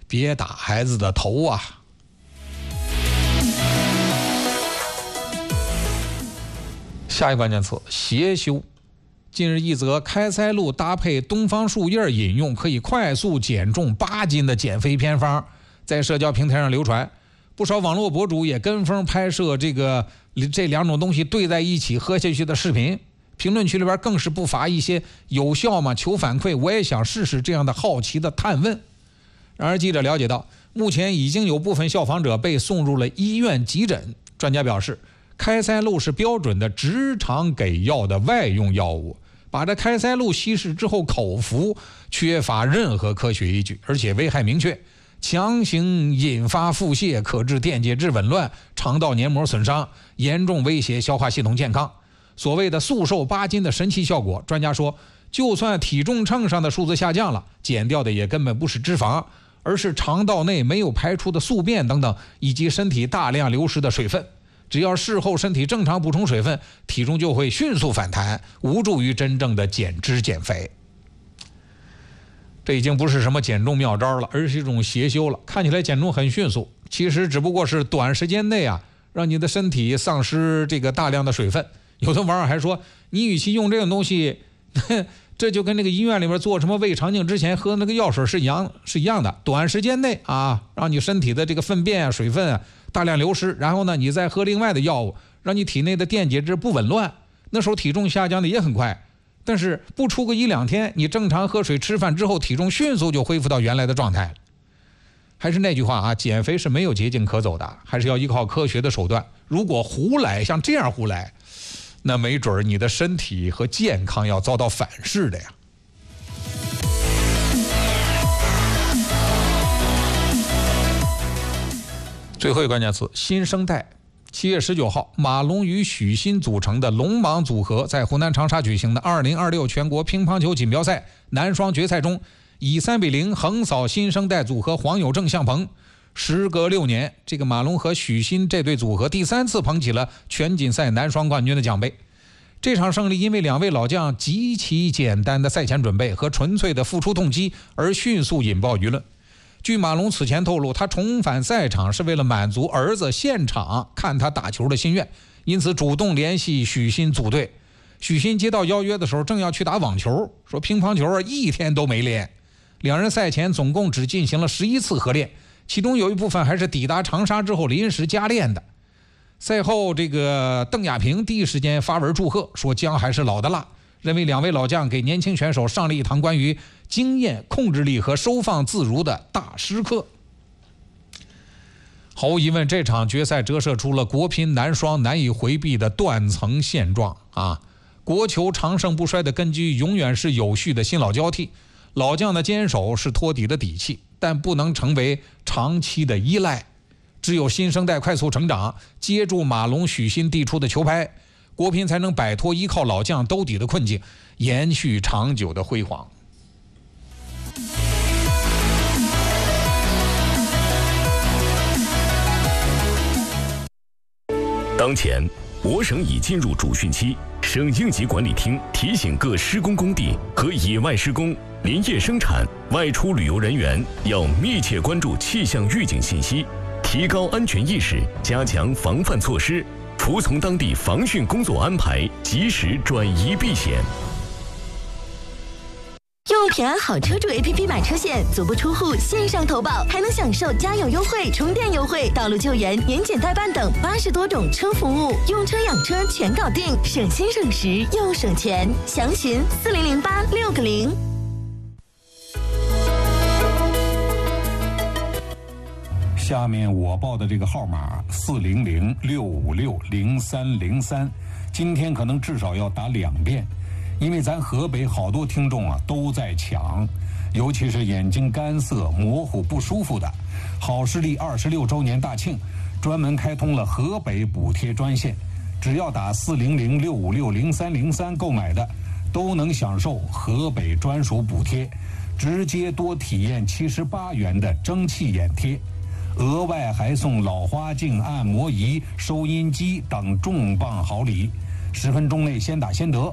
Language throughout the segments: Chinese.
别打孩子的头啊。下一关键词邪修。近日一则开塞露搭配东方树叶饮用可以快速减重8斤的减肥偏方在社交平台上流传，不少网络博主也跟风拍摄这两种东西兑在一起喝下去的视频，评论区里边更是不乏一些有效吗？求反馈，我也想试试这样的好奇的探问。然而记者了解到，目前已经有部分效仿者被送入了医院急诊。专家表示，开塞露是标准的直肠给药的外用药物，把这开塞露稀释之后口服，缺乏任何科学依据，而且危害明确，强行引发腹泻，可致电解质紊乱、肠道黏膜损伤，严重威胁消化系统健康。所谓的速瘦8斤的神奇效果，专家说，就算体重秤上的数字下降了，减掉的也根本不是脂肪，而是肠道内没有排出的宿便等等，以及身体大量流失的水分。只要事后身体正常补充水分，体重就会迅速反弹，无助于真正的减脂减肥。这已经不是什么减重妙招了，而是一种邪修了。看起来减重很迅速，其实只不过是短时间内让你的身体丧失这个大量的水分。有的网友还说，你与其用这种东西，这就跟那个医院里面做什么胃肠镜之前喝那个药水是一样的，短时间内让你身体的这个粪便水分大量流失，然后呢你再喝另外的药物，让你体内的电解质不紊乱，那时候体重下降的也很快。但是不出个1-2天，你正常喝水吃饭之后，体重迅速就恢复到原来的状态了。还是那句话减肥是没有捷径可走的，还是要依靠科学的手段。如果胡来，像这样胡来，那没准你的身体和健康要遭到反噬的呀。最后一个关键词新生代。7月19号，马龙与许昕组成的龙蟒组合在湖南长沙举行的2026全国乒乓球锦标赛男双决赛中，以3-0横扫新生代组合黄有正、向鹏。时隔6年，这个马龙和许昕这对组合第3次捧起了全锦赛男双冠军的奖杯。这场胜利因为2位老将极其简单的赛前准备和纯粹的付出动机而迅速引爆舆论。据马龙此前透露，他重返赛场是为了满足儿子现场看他打球的心愿，因此主动联系许昕组队。许昕接到邀约的时候正要去打网球，说乒乓球1天都没练。两人赛前总共只进行了11次合练，其中有一部分还是抵达长沙之后临时加练的。赛后，这个邓亚萍第一时间发文祝贺，说姜还是老的辣，认为2位老将给年轻选手上了一堂关于经验、控制力和收放自如的大师课。毫无疑问，这场决赛折射出了国乒男双难以回避的断层现状国球长盛不衰的根基永远是有序的新老交替，老将的坚守是托底的底气，但不能成为长期的依赖。只有新生代快速成长，接住马龙、许昕递出的球拍，国乒才能摆脱依靠老将兜底的困境，延续长久的辉煌。 当前，我省已进入主汛期，省应急管理厅提醒各施工工地和野外施工、林业生产、外出旅游人员要密切关注气象预警信息，提高安全意识，加强防范措施，服从当地防汛工作安排，及时转移避险。 用平安好车主 APP 买车险，足不出户线上投保，还能享受加油优惠、充电优惠、道路救援、年检代办等80多种车服务，用车养车全搞定，省心省时又省钱。详询4008-6个0。 下面我报的这个号码400-656-0303，今天可能至少要打2遍。因为咱河北好多听众都在抢，尤其是眼睛干涩、模糊、不舒服的。好视力26周年大庆，专门开通了河北补贴专线，只要打400-656-0303购买的，都能享受河北专属补贴，直接多体验78元的蒸汽眼贴，额外还送老花镜、按摩仪、收音机等重磅好礼。10分钟内先打先得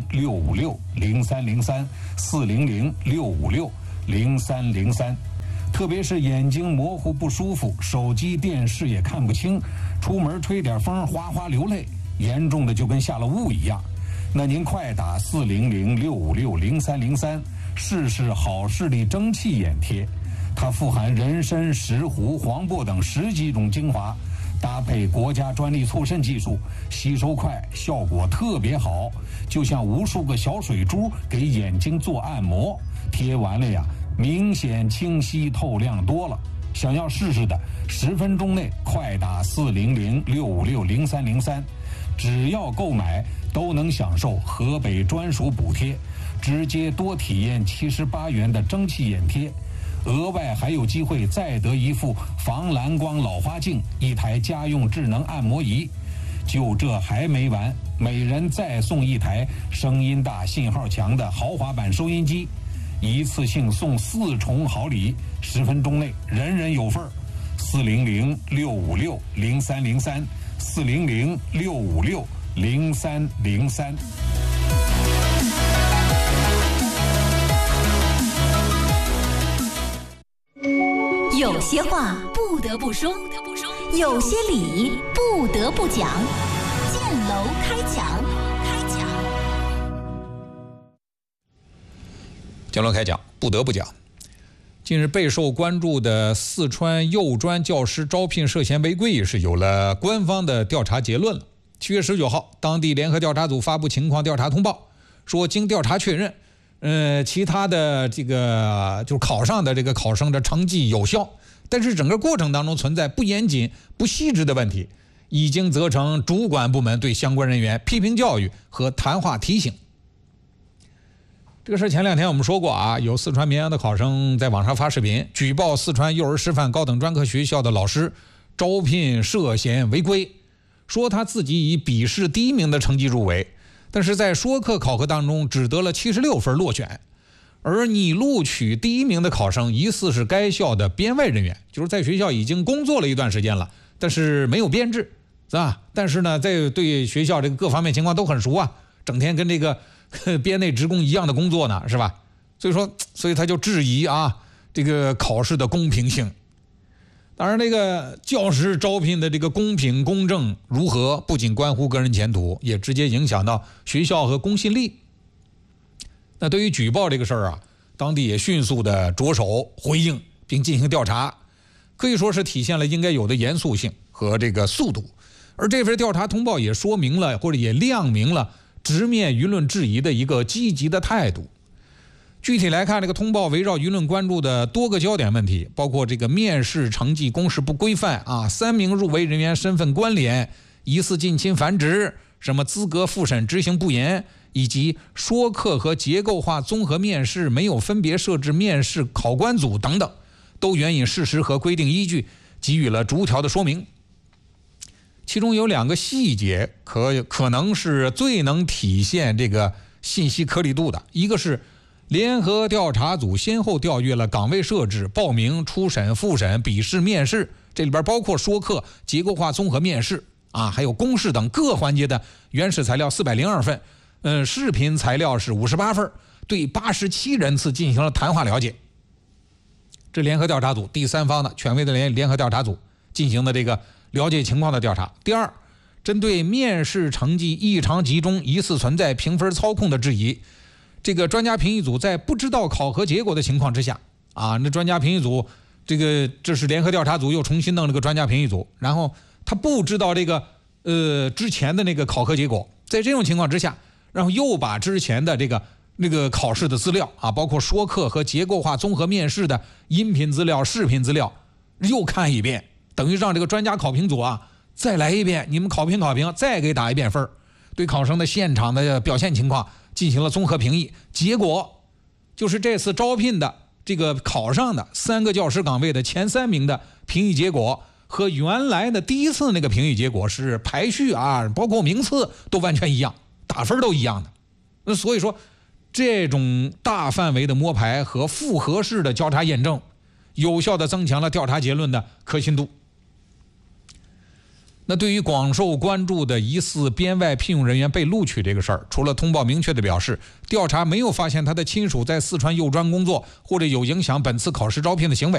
，400-656-0303，400-656-0303。 特别是眼睛模糊不舒服，手机电视也看不清，出门吹点风哗哗流泪，严重的就跟下了雾一样。那您快打400-656-0303试试好视力蒸汽眼贴，它富含人参、石斛、黄柏等10几种精华，搭配国家专利促渗技术，吸收快，效果特别好，就像无数个小水珠给眼睛做按摩，贴完了呀，明显清晰透亮多了。想要试试的，10分钟内快打400-656-0303，只要购买都能享受河北专属补贴，直接多体验78元的蒸汽眼贴，额外还有机会再得一副防蓝光老花镜、1台家用智能按摩仪。就这还没完，每人再送1台声音大、信号强的豪华版收音机，一次性送4重好礼，10分钟内人人有份儿。400-656-0303，400-656-0303。 有些话不得不说，有些理不得不讲。建楼开讲， 建楼开讲，不得不讲。近日备受关注的四川幼专教师招聘涉嫌违规一事有了官方的调查结论了。7月19号，当地联合调查组发布情况调查通报，说经调查确认，其他的这个就是考上的这个考生的成绩有效，但是整个过程当中存在不严谨、不细致的问题，已经责成主管部门对相关人员批评教育和谈话提醒。这个事前2天我们说过啊，有四川绵阳的考生在网上发视频举报四川幼儿师范高等专科学校的老师招聘涉嫌违规，说他自己以笔试第1名的成绩入围，但是在说课考核当中只得了76分落选，而拟录取第1名的考生疑似是该校的编外人员，就是在学校已经工作了一段时间了，但是没有编制，是吧？但是呢，在对学校这个各方面情况都很熟啊，整天跟这个编内职工一样的工作呢，是吧？所以他就质疑啊这个考试的公平性。当然，这个教师招聘的这个公平公正如何，不仅关乎个人前途，也直接影响到学校和公信力。那对于举报这个事儿啊，当地也迅速的着手回应并进行调查，可以说是体现了应该有的严肃性和这个速度。而这份调查通报也说明了，或者也亮明了直面舆论质疑的一个积极的态度。具体来看，这个通报围绕舆论关注的多个焦点问题，包括这个面试成绩公示不规范啊，3名入围人员身份关联，疑似近亲繁殖，什么资格复审执行不严，以及说课和结构化综合面试没有分别设置面试考官组等等，都援引事实和规定依据，给予了逐条的说明。其中有2个细节可能是最能体现这个信息颗粒度的，一个是联合调查组先后调阅了岗位设置、报名、初审、复审、笔试、面试，这里边包括说课、结构化综合面试啊，还有公示等各环节的原始材料402份，视频材料是58份，对87人次进行了谈话了解。这联合调查组第3方的权威的联合调查组进行的这个了解情况的调查。第二，针对面试成绩异常集中、疑似存在评分操控的质疑，这个专家评议组在不知道考核结果的情况之下啊，那专家评议组这是联合调查组又重新弄了个专家评议组，然后他不知道这个之前的那个考核结果，在这种情况之下，然后又把之前的那个考试的资料啊，包括说课和结构化综合面试的音频资料、视频资料又看一遍，等于让这个专家考评组啊再来一遍，你们考评再给打一遍分，对考生的现场的表现情况进行了综合评议。结果就是这次招聘的这个考上的3个教师岗位的前3名的评议结果和原来的第1次那个评议结果是排序啊，包括名次都完全一样，打分都一样的。那所以说，这种大范围的摸排和复核式的交叉验证，有效地增强了调查结论的可信度。那对于广受关注的疑似编外聘用人员被录取这个事儿，除了通报明确的表示调查没有发现他的亲属在四川幼专工作或者有影响本次考试招聘的行为，